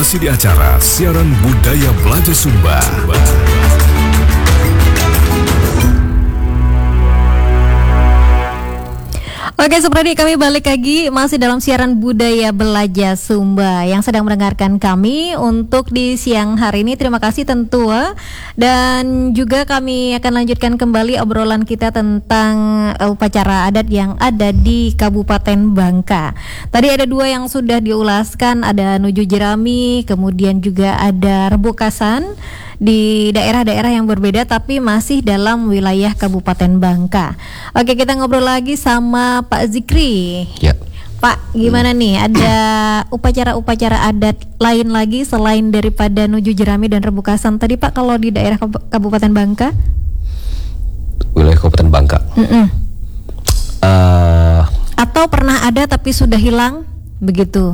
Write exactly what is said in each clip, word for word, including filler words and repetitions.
Masih di acara Siaran Budaya Belajar Sumba. Oke, seperti kami balik lagi masih dalam siaran Budaya Belajar Sumba yang sedang mendengarkan kami untuk di siang hari ini. Terima kasih tentu, dan juga kami akan lanjutkan kembali obrolan kita tentang upacara adat yang ada di Kabupaten Bangka. Tadi ada dua yang sudah diulaskan, ada Nuju Jerami, kemudian juga ada Rebokasan di daerah-daerah yang berbeda tapi masih dalam wilayah Kabupaten Bangka. Oke, kita ngobrol lagi sama Pak Zikri. Ya. Pak, gimana hmm. nih? Ada upacara-upacara adat lain lagi selain daripada Nuju Jerami dan Rebokasan tadi, Pak, kalau di daerah Kabupaten Bangka? Wilayah Kabupaten Bangka. Mm-mm. Uh, Atau pernah ada tapi sudah hilang, begitu?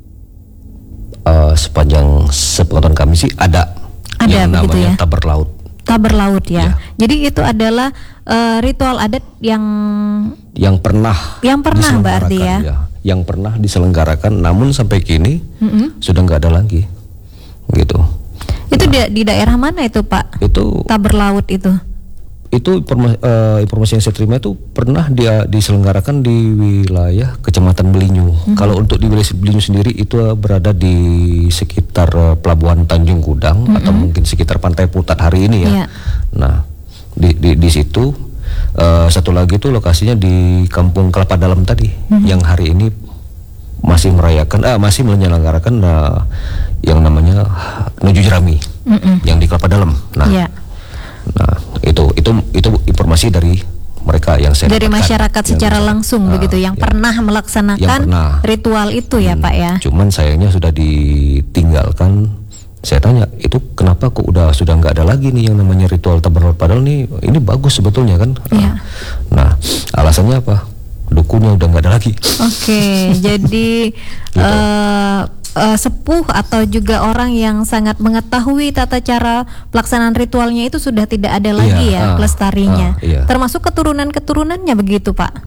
Uh, sepanjang sepengetahuan kami sih ada. Ada, yang begitu namanya ya? Taber Laut. Taber Laut ya. Ya. Jadi itu adalah uh, ritual adat yang yang pernah yang pernah berarti ya? ya, yang pernah diselenggarakan, namun sampai kini mm-hmm. sudah nggak ada lagi, gitu. Itu nah, di, di daerah mana itu, Pak? Itu Taber Laut itu. Itu informasi, uh, informasi yang saya terima itu pernah dia diselenggarakan di wilayah Kecamatan Belinyu. Mm-hmm. Kalau untuk di wilayah Belinyu sendiri itu uh, berada di sekitar uh, Pelabuhan Tanjung Gudang, mm-hmm. atau mungkin sekitar Pantai Putat hari ini ya. Yeah. Nah, di di, di situ uh, satu lagi itu lokasinya di Kampung Kelapa Dalam tadi, mm-hmm. yang hari ini masih merayakan, ah masih menyelenggarakan uh, yang namanya Nuju Jerami, mm-hmm. yang di Kelapa Dalam. Nah. Yeah. Nah, itu itu itu informasi dari mereka yang saya dari dapatkan, masyarakat secara yang, langsung uh, begitu yang ya, pernah melaksanakan yang pernah. Ritual itu ya, hmm, Pak ya. Cuman sayangnya sudah ditinggalkan. Saya tanya, itu kenapa kok udah sudah nggak ada lagi nih yang namanya ritual Taber Laut, padahal nih ini bagus sebetulnya kan. Ya. Nah, alasannya apa? Dukunnya udah nggak ada lagi. Oke, jadi gitu. uh, Uh, sepuh atau juga orang yang sangat mengetahui tata cara pelaksanaan ritualnya itu sudah tidak ada lagi iya, ya uh, pelestarinya, uh, iya. Termasuk keturunan-keturunannya begitu, Pak?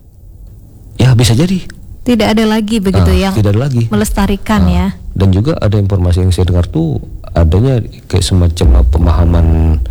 Ya bisa jadi. Tidak ada lagi begitu uh, yang tidak ada lagi melestarikan uh, ya. Dan juga ada informasi yang saya dengar tuh adanya kayak semacam pemahaman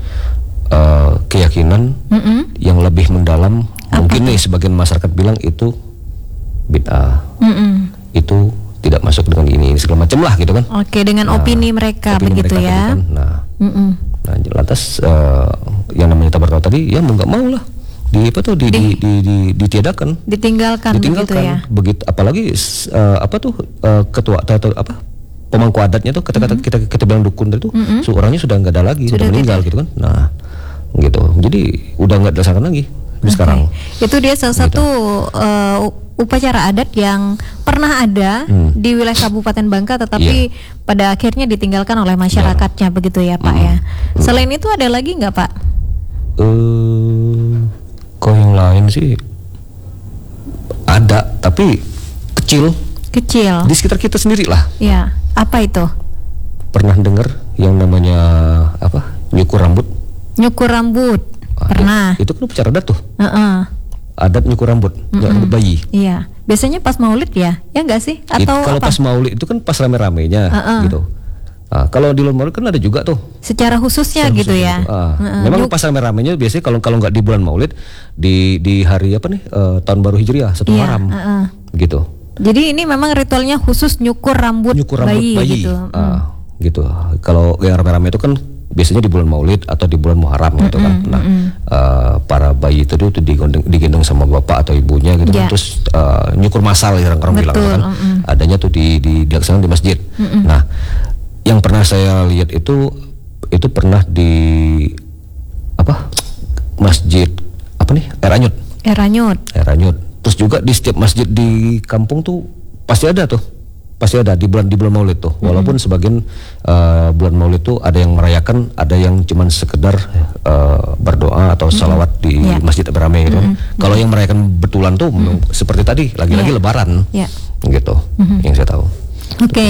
uh, keyakinan mm-hmm. yang lebih mendalam. Apa mungkin itu? Nih sebagian masyarakat bilang itu bid'ah, mm-hmm. itu tidak masuk dengan ini, ini segala macam lah gitu kan. Oke, dengan nah, opini mereka opini begitu mereka ya. Kan. Nah, mm-mm. nah lantas uh, yang namanya Taber Laut tadi ya mau nggak mau lah di apa tuh di, di, di, di ditiadakan, ditinggalkan, ditinggalkan begitu ya. Begitu apalagi uh, apa tuh uh, ketua atau apa pemangku adatnya tuh kata-kata mm-hmm. kita kita bilang dukun itu mm-hmm. so, orangnya sudah nggak ada lagi, sudah, sudah meninggal tidak. Gitu kan. Nah, gitu. Jadi udah nggak dilaksanakan lagi okay. sekarang. Itu dia salah satu gitu. uh, upacara adat yang pernah ada hmm. di wilayah Kabupaten Bangka, tetapi yeah. pada akhirnya ditinggalkan oleh masyarakatnya, yeah. begitu ya, Pak hmm. ya. Selain itu ada lagi nggak, Pak? Uh, kok yang lain sih ada, tapi kecil. Kecil. Di sekitar kita sendiri lah. Ya, yeah. Apa itu? Pernah dengar yang namanya apa? Nyukur rambut. Nyukur rambut. Ah, pernah. Itu kan upacara adat tuh. Uh-uh. Adat nyukur rambut, mm-hmm. rambut bayi. Iya, biasanya pas Maulid ya, ya nggak sih? Atau It, kalau apa? Pas Maulid itu kan pas rame-ramenya, uh-uh. gitu. Nah, kalau di luar Maulid kan ada juga tuh. Secara khususnya secara gitu khusus ya. Gitu. Ah, uh-uh. Memang pas rame-ramenya biasanya kalau kalau nggak di bulan Maulid, di di hari apa nih? Uh, tahun baru Hijriah, satu iya, Muharram, uh-uh. gitu. Jadi ini memang ritualnya khusus nyukur rambut, nyukur rambut bayi, bayi gitu. Uh, hmm. gitu. Kalau yang rame-rame itu kan biasanya di bulan Maulid atau di bulan Muharram mm-hmm, gitu kan. Nah, mm-hmm. uh, para bayi itu tuh digendong, digendong sama bapak atau ibunya gitu yeah. kan. Terus uh, nyukur massal ya orang-orang bilang kan. Mm-hmm. Adanya tuh di di dilaksanakan di masjid. Mm-hmm. Nah, yang pernah saya lihat itu itu pernah di apa? Masjid apa nih? Air Anyut. Air Anyut. Air Anyut. Terus juga di setiap masjid di kampung tuh pasti ada tuh. Pasti ada di bulan di bulan Maulid tuh. Walaupun mm-hmm. sebagian uh, bulan Maulid tuh ada yang merayakan, ada yang cuman sekedar uh, berdoa atau salawat mm-hmm. di yeah. masjid beramai gitu. Mm-hmm. Kalau yang merayakan betulan tuh mm-hmm. seperti tadi lagi-lagi yeah. Lebaran, yeah. gitu. Mm-hmm. Yang saya tahu. Oke. Okay.